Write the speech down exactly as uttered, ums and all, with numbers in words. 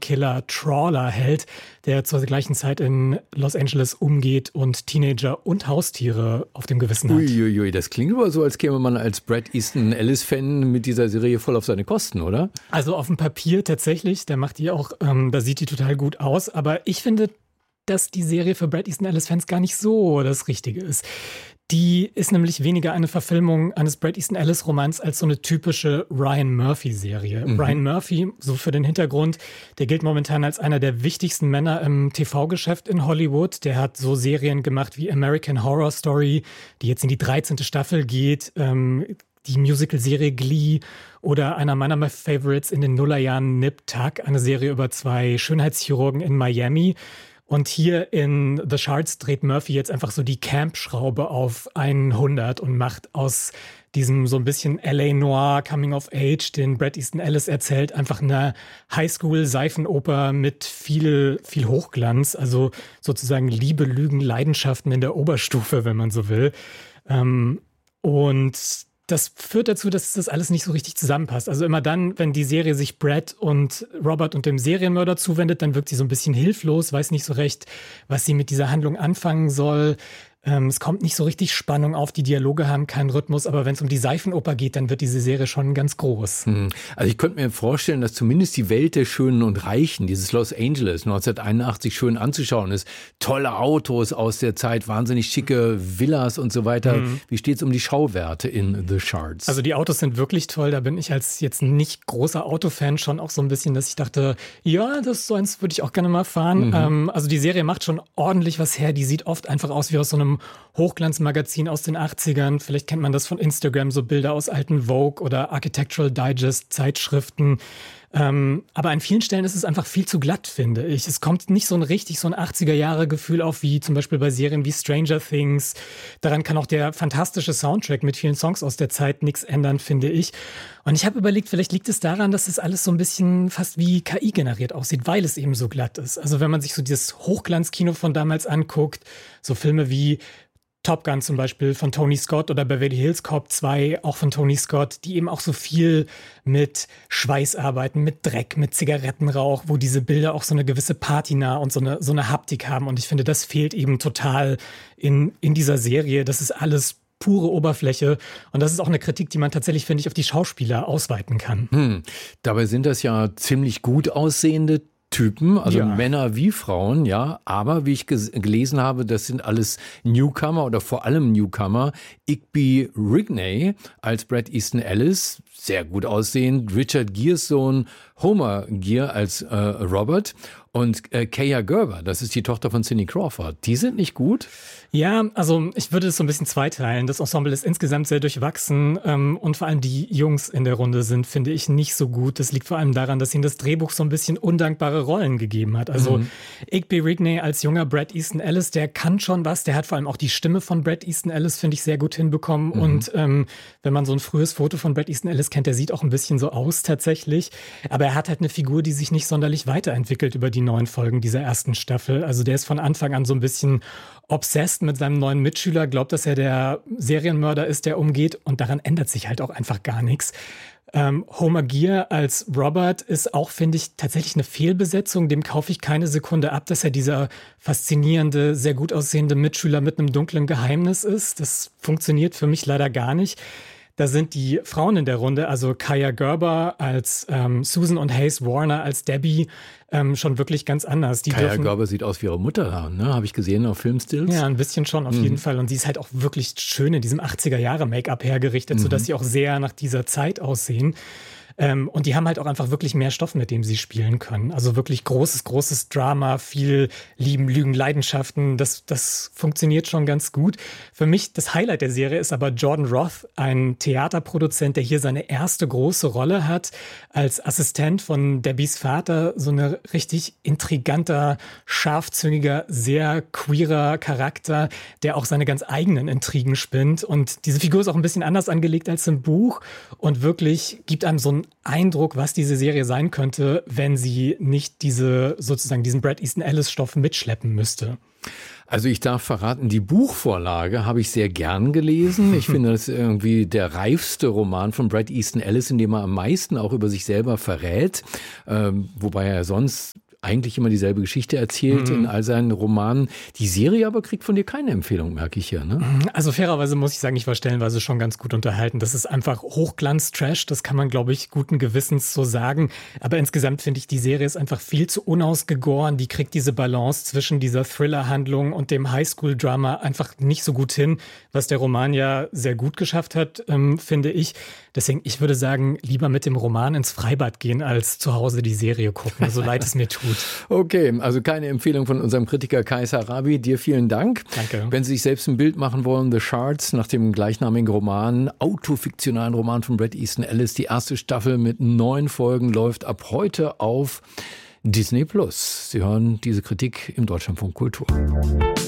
Serienkiller Trawler hält, der zur gleichen Zeit in Los Angeles umgeht und Teenager und Haustiere auf dem Gewissen hat. Uiuiui, das klingt aber so, als käme man als Bret Easton Ellis-Fan mit dieser Serie voll auf seine Kosten, oder? Also auf dem Papier tatsächlich, der macht die auch, ähm, da sieht die total gut aus, aber ich finde, dass die Serie für Bret Easton Ellis-Fans gar nicht so das Richtige ist. Die ist nämlich weniger eine Verfilmung eines Bret Easton Ellis-Romans als so eine typische Ryan Murphy-Serie. Mhm. Ryan Murphy, so für den Hintergrund, der gilt momentan als einer der wichtigsten Männer im T V-Geschäft in Hollywood. Der hat so Serien gemacht wie American Horror Story, die jetzt in die dreizehnte Staffel geht, ähm, die Musical-Serie Glee oder einer meiner Favorites in den Nullerjahren Nip Tuck, eine Serie über zwei Schönheitschirurgen in Miami. Und hier in The Shards dreht Murphy jetzt einfach so die Camp-Schraube auf hundert und macht aus diesem so ein bisschen L A Noir Coming of Age, den Bret Easton Ellis erzählt, einfach eine Highschool-Seifenoper mit viel, viel Hochglanz, also sozusagen Liebe, Lügen, Leidenschaften in der Oberstufe, wenn man so will. Ähm, und das führt dazu, dass das alles nicht so richtig zusammenpasst. Also immer dann, wenn die Serie sich Brad und Robert und dem Serienmörder zuwendet, dann wirkt sie so ein bisschen hilflos, weiß nicht so recht, was sie mit dieser Handlung anfangen soll. Ähm, es kommt nicht so richtig Spannung auf, die Dialoge haben keinen Rhythmus, aber wenn es um die Seifenoper geht, dann wird diese Serie schon ganz groß. Hm. Also ich könnte mir vorstellen, dass zumindest die Welt der Schönen und Reichen, dieses Los Angeles neunzehnhunderteinundachtzig schön anzuschauen ist, tolle Autos aus der Zeit, wahnsinnig schicke Villas und so weiter. Hm. Wie steht es um die Schauwerte in The Shards? Also die Autos sind wirklich toll, da bin ich als jetzt nicht großer Autofan schon auch so ein bisschen, dass ich dachte, ja, das so eins würde ich auch gerne mal fahren. Mhm. Ähm, also die Serie macht schon ordentlich was her, die sieht oft einfach aus wie aus so einem Hochglanzmagazin aus den achtzigern. Vielleicht kennt man das von Instagram, so Bilder aus alten Vogue oder Architectural Digest Zeitschriften. Ähm, aber an vielen Stellen ist es einfach viel zu glatt, finde ich. Es kommt nicht so ein richtig so ein achtziger-Jahre-Gefühl auf, wie zum Beispiel bei Serien wie Stranger Things. Daran kann auch der fantastische Soundtrack mit vielen Songs aus der Zeit nichts ändern, finde ich. Und ich habe überlegt, vielleicht liegt es daran, dass es alles so ein bisschen fast wie K I generiert aussieht, weil es eben so glatt ist. Also wenn man sich so dieses Hochglanzkino von damals anguckt, so Filme wie Top Gun zum Beispiel von Tony Scott oder Beverly Hills Cop zwei, auch von Tony Scott, die eben auch so viel mit Schweiß arbeiten, mit Dreck, mit Zigarettenrauch, wo diese Bilder auch so eine gewisse Patina und so eine, so eine Haptik haben. Und ich finde, das fehlt eben total in, in dieser Serie. Das ist alles pure Oberfläche. Und das ist auch eine Kritik, die man tatsächlich, finde ich, auf die Schauspieler ausweiten kann. Hm. Dabei sind das ja ziemlich gut aussehende Typen, also ja. Männer wie Frauen, ja, aber wie ich ges- gelesen habe, das sind alles Newcomer oder vor allem Newcomer. Igby Rigney als Bret Easton Ellis, sehr gut aussehend, Richard Geres Sohn Homer Gere als äh, Robert und äh, Kaya Gerber, das ist die Tochter von Cindy Crawford. Die sind nicht gut? Ja, also ich würde es so ein bisschen zweiteilen. Das Ensemble ist insgesamt sehr durchwachsen ähm, und vor allem die Jungs in der Runde sind, finde ich, nicht so gut. Das liegt vor allem daran, dass ihnen das Drehbuch so ein bisschen undankbare Rollen gegeben hat. Also mhm. Igby Rigney als junger Bret Easton Ellis, der kann schon was. Der hat vor allem auch die Stimme von Bret Easton Ellis, finde ich, sehr gut hinbekommen. Mhm. Und ähm, wenn man so ein frühes Foto von Bret Easton Ellis kennt, der sieht auch ein bisschen so aus tatsächlich. Aber er hat halt eine Figur, die sich nicht sonderlich weiterentwickelt über die neun Folgen dieser ersten Staffel. Also der ist von Anfang an so ein bisschen obsessed mit seinem neuen Mitschüler, glaubt, dass er der Serienmörder ist, der umgeht. Und daran ändert sich halt auch einfach gar nichts. Ähm, Homer Gere als Robert ist auch, finde ich, tatsächlich eine Fehlbesetzung. Dem kaufe ich keine Sekunde ab, dass er dieser faszinierende, sehr gut aussehende Mitschüler mit einem dunklen Geheimnis ist. Das funktioniert für mich leider gar nicht. Da sind die Frauen in der Runde, also Kaya Gerber als ähm, Susan und Hayes Warner als Debbie, ähm, schon wirklich ganz anders. Die Kaya dürfen, Gerber sieht aus wie ihre Mutter, ne? Habe ich gesehen auf Filmstills. Ja, ein bisschen schon, auf mhm. jeden Fall. Und sie ist halt auch wirklich schön in diesem achtziger-Jahre-Make-up hergerichtet, mhm. sodass sie auch sehr nach dieser Zeit aussehen. Ähm, und die haben halt auch einfach wirklich mehr Stoff, mit dem sie spielen können. Also wirklich großes, großes Drama, viel Lieben, Lügen, Leidenschaften. Das, das funktioniert schon ganz gut. Für mich das Highlight der Serie ist aber Jordan Roth, ein Theaterproduzent, der hier seine erste große Rolle hat, als Assistent von Debbies Vater. So eine richtig intriganter, scharfzüngiger, sehr queerer Charakter, der auch seine ganz eigenen Intrigen spinnt. Und diese Figur ist auch ein bisschen anders angelegt als im Buch und wirklich gibt einem so einen Eindruck, was diese Serie sein könnte, wenn sie nicht diese sozusagen diesen Bret Easton Ellis Stoff mitschleppen müsste. Also ich darf verraten, die Buchvorlage habe ich sehr gern gelesen. Ich finde, das ist irgendwie der reifste Roman von Bret Easton Ellis, in dem er am meisten auch über sich selber verrät, ähm, wobei er sonst eigentlich immer dieselbe Geschichte erzählt mhm. in all seinen Romanen. Die Serie aber kriegt von dir keine Empfehlung, merke ich hier. Ne? Also fairerweise muss ich sagen, ich war stellenweise schon ganz gut unterhalten. Das ist einfach Hochglanz-Trash, das kann man, glaube ich, guten Gewissens so sagen. Aber insgesamt finde ich, die Serie ist einfach viel zu unausgegoren. Die kriegt diese Balance zwischen dieser Thriller-Handlung und dem Highschool-Drama einfach nicht so gut hin, was der Roman ja sehr gut geschafft hat, ähm, finde ich. Deswegen, ich würde sagen, lieber mit dem Roman ins Freibad gehen, als zu Hause die Serie gucken, so leid es mir tut. Okay, also keine Empfehlung von unserem Kritiker Kais Harabi. Dir vielen Dank. Danke. Wenn Sie sich selbst ein Bild machen wollen, The Shards, nach dem gleichnamigen Roman, autofiktionalen Roman von Bret Easton Ellis. Die erste Staffel mit neun Folgen läuft ab heute auf Disney Plus. Sie hören diese Kritik im Deutschlandfunk Kultur.